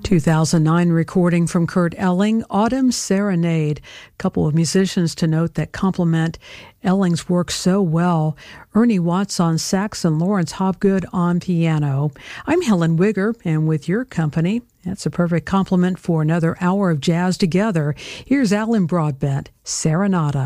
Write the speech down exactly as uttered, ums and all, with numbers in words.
two thousand nine recording from Kurt Elling, Autumn Serenade. A couple of musicians to note that complement Elling's work so well. Ernie Watts on sax and Lawrence Hobgood on piano. I'm Helen Wigger, and with your company, that's a perfect complement for another hour of jazz together. Here's Alan Broadbent, Serenata.